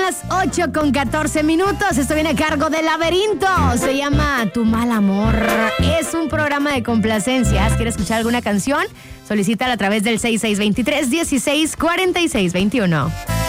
las 8:14. Esto viene a cargo de Laberinto. Se llama Tu Mal Amor. Es un programa de complacencias. ¿Quieres escuchar alguna canción? Solicítala a través del 6623-164621.